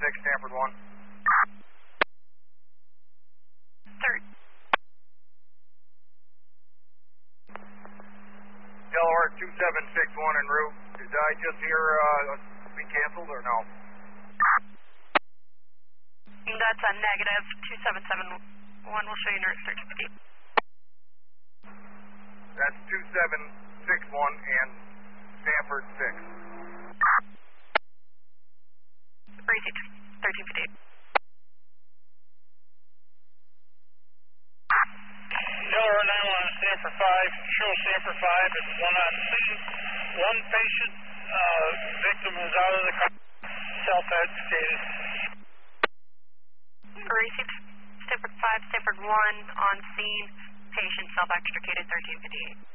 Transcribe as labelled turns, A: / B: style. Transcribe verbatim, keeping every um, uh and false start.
A: six, Stanford one.
B: Third.
A: Delaware two seven six one en route. Did I just hear uh, be canceled or no?
B: That's a negative. two seven seven one will show you nurse thirteen fifty.
A: That's two seven six one and Stanford six.
B: Received. thirteen fifty.
C: Delaware nine one, Stanford five. Show Stanford five. It's one on scene. One patient. Uh, victim is out of the car. Self-agitated.
B: Received. Stanford five, Stanford one on scene. Patient self-extricated thirteen fifty-eight.